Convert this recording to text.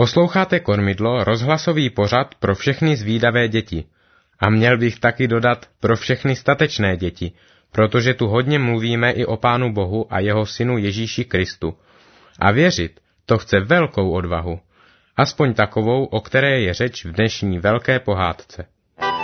Posloucháte Kormidlo, rozhlasový pořad pro všechny zvídavé děti. A měl bych taky dodat pro všechny statečné děti, protože tu hodně mluvíme i o Pánu Bohu a jeho synu Ježíši Kristu. A věřit, to chce velkou odvahu. Aspoň takovou, o které je řeč v dnešní velké pohádce.